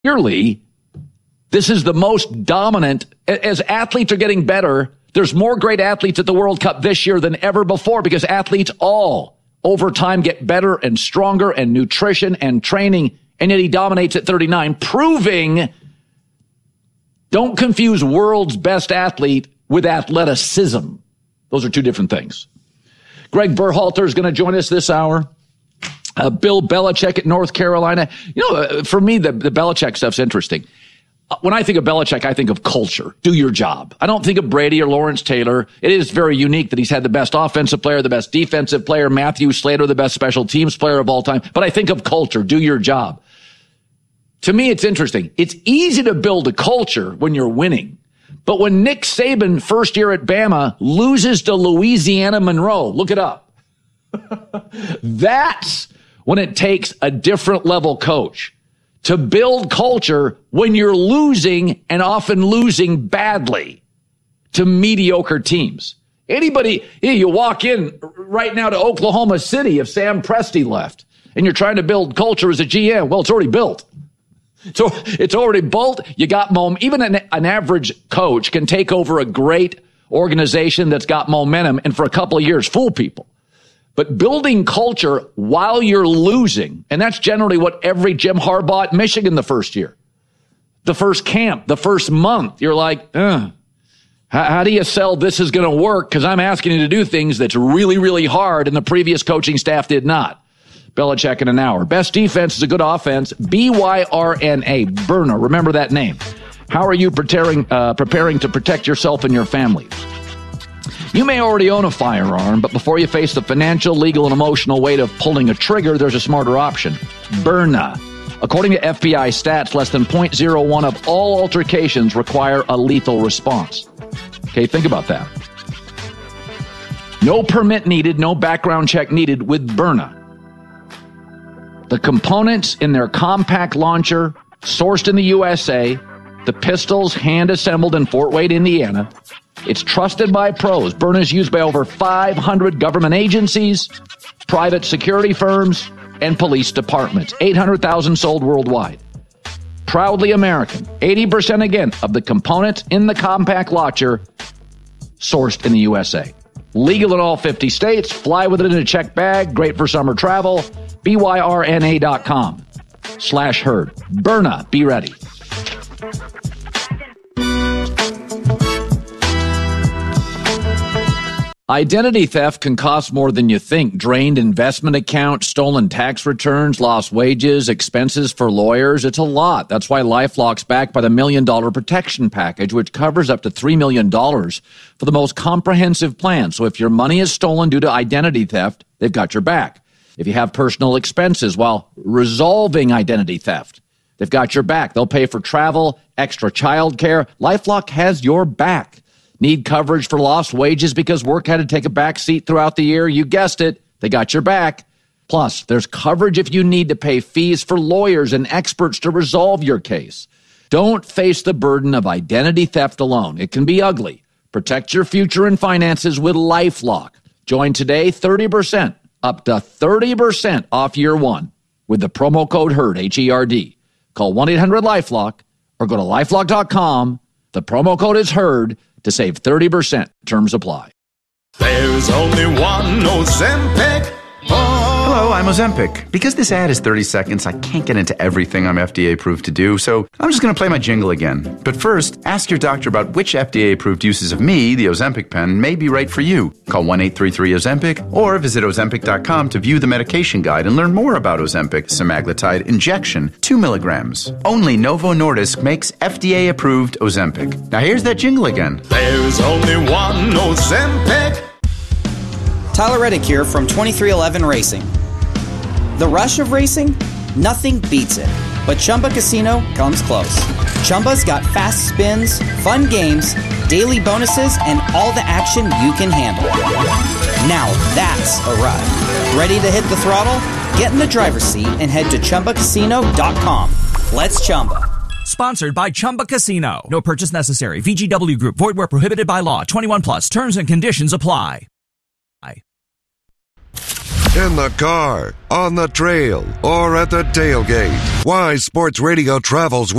Clearly, this is the most dominant. As athletes are getting better, there's more great athletes at the World Cup this year than ever before because athletes all over time get better and stronger and nutrition and training, and yet he dominates at 39, proving don't confuse world's best athlete with athleticism. Those are two different things. Greg Berhalter is going to join us this hour. Bill Belichick at North Carolina. For me, the Belichick stuff's interesting. When I think of Belichick, I think of culture. Do your job. I don't think of Brady or Lawrence Taylor. It is very unique that he's had the best offensive player, the best defensive player, Matthew Slater, the best special teams player of all time. But I think of culture. Do your job. To me, it's interesting. It's easy to build a culture when you're winning. But when Nick Saban, first year at Bama, loses to Louisiana Monroe, look it up. That's when it takes a different level coach to build culture when you're losing and often losing badly to mediocre teams. You walk in right now to Oklahoma City if Sam Presti left and you're trying to build culture as a GM. Well, it's already built. So it's already built. You got even an average coach can take over a great organization that's got momentum and for a couple of years fool people. But building culture while you're losing, and that's generally what every Jim Harbaugh at Michigan the first year, the first camp, the first month, you're like, how do you sell this is going to work? Because I'm asking you to do things that's really, really hard and the previous coaching staff did not. Belichick in an hour. Best defense is a good offense. BYRNA, Byrna. Remember that name. How are you preparing to protect yourself and your family? You may already own a firearm, but before you face the financial, legal, and emotional weight of pulling a trigger, there's a smarter option. Byrna. According to FBI stats, less than 0.01 of all altercations require a lethal response. Okay, think about that. No permit needed, no background check needed with Byrna. The components in their compact launcher, sourced in the USA, the pistols hand-assembled in Fort Wayne, Indiana. It's trusted by pros. Byrna is used by over 500 government agencies, private security firms, and police departments. 800,000 sold worldwide. Proudly American. 80% again of the components in the compact launcher sourced in the USA. Legal in all 50 states. Fly with it in a checked bag. Great for summer travel. BYRNA.com/herd. Byrna, be ready. Identity theft can cost more than you think. Drained investment accounts, stolen tax returns, lost wages, expenses for lawyers. It's a lot. That's why LifeLock's backed by the $1 Million Protection Package, which covers up to $3 million for the most comprehensive plan. So if your money is stolen due to identity theft, they've got your back. If you have personal expenses while resolving identity theft, they've got your back. They'll pay for travel, extra child care. LifeLock has your back. Need coverage for lost wages because work had to take a back seat throughout the year? You guessed it. They got your back. Plus, there's coverage if you need to pay fees for lawyers and experts to resolve your case. Don't face the burden of identity theft alone. It can be ugly. Protect your future and finances with LifeLock. Join today, 30%, up to 30% off year one with the promo code HERD, H-E-R-D. Call 1-800-LifeLock or go to LifeLock.com. The promo code is HERD to save 30%. Terms apply. There's only one Ozempic. Hello, I'm Ozempic. Because this ad is 30 seconds, I can't get into everything I'm FDA approved to do, so I'm just going to play my jingle again. But first, ask your doctor about which FDA approved uses of me, the Ozempic pen, may be right for you. Call 1-833-OZEMPIC or visit Ozempic.com to view the medication guide and learn more about Ozempic semaglutide injection, 2 milligrams. Only Novo Nordisk makes FDA approved Ozempic. Now here's that jingle again. There's only one Ozempic. Tyler Reddick here from 2311 Racing. The rush of racing? Nothing beats it. But Chumba Casino comes close. Chumba's got fast spins, fun games, daily bonuses, and all the action you can handle. Now that's a ride. Ready to hit the throttle? Get in the driver's seat and head to ChumbaCasino.com. Let's Chumba. Sponsored by Chumba Casino. No purchase necessary. VGW Group. Void where prohibited by law. 21 plus. Terms and conditions apply. In the car, on the trail, or at the tailgate. Wise Sports Radio travels